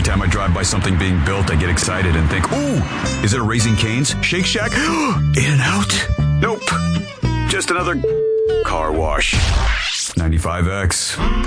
Every time I drive by something being built, I get excited and think, ooh, is it a Raising Cane's? Shake Shack? In-N-Out? Nope. Just another car wash. 95X.